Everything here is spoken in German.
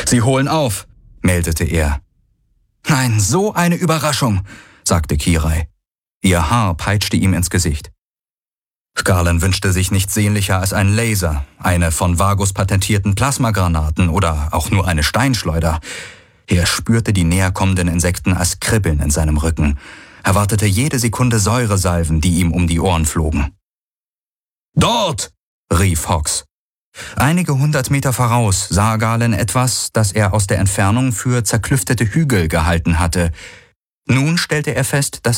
»Sie holen auf«, meldete er. »Nein, so eine Überraschung«, sagte Kirai. Ihr Haar peitschte ihm ins Gesicht. Garland wünschte sich nichts sehnlicher als einen Laser, eine von Vagus patentierten Plasmagranaten oder auch nur eine Steinschleuder. Er spürte die näherkommenden Insekten als Kribbeln in seinem Rücken. Er wartete jede Sekunde Säuresalven, die ihm um die Ohren flogen. »Dort!« rief Hawks. Einige 100 Meter voraus sah Garland etwas, das er aus der Entfernung für zerklüftete Hügel gehalten hatte. Nun stellte er fest, dass